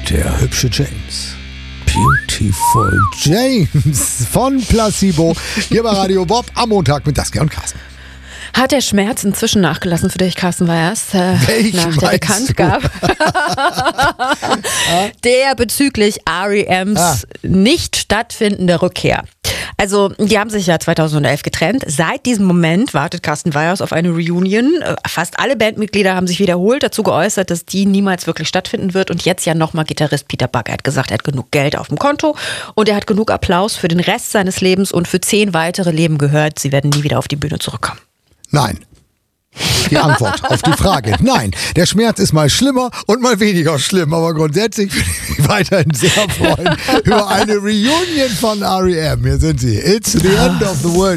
Der hübsche James. Beautiful James von Placebo. Hier bei Radio Bob am Montag mit Saskia und Carsten. Hat der Schmerz inzwischen nachgelassen für dich, Carsten Weyers, nach der Bekanntgabe? Der bezüglich R.E.M's nicht stattfindende Rückkehr. Also, die haben sich ja 2011 getrennt. Seit diesem Moment wartet Carsten Weyers auf eine Reunion. Fast alle Bandmitglieder haben sich wiederholt dazu geäußert, dass die niemals wirklich stattfinden wird. Und jetzt ja nochmal Gitarrist Peter Buck. Er hat gesagt, er hat genug Geld auf dem Konto und er hat genug Applaus für den Rest seines Lebens und für 10 weitere Leben gehört. Sie werden nie wieder auf die Bühne zurückkommen. Nein. Die Antwort auf die Frage: Nein. Der Schmerz ist mal schlimmer und mal weniger schlimm, aber grundsätzlich würde ich mich weiterhin sehr freuen über eine Reunion von R.E.M. Hier sind sie. It's the end of the world.